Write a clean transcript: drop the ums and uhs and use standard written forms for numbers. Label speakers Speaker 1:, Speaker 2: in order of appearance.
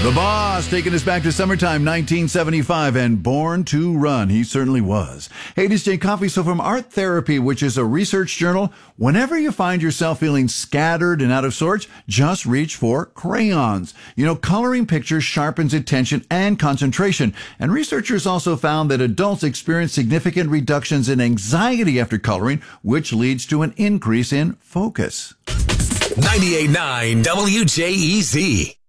Speaker 1: The Boss, taking us back to summertime 1975 and Born to Run. He certainly was. Hey, this is Jay Coffey. So from Art Therapy, which is a research journal, whenever you find yourself feeling scattered and out of sorts, just reach for crayons. You know, coloring pictures sharpens attention and concentration. And researchers also found that adults experience significant reductions in anxiety after coloring, which leads to an increase in focus.
Speaker 2: 98.9 WJEZ.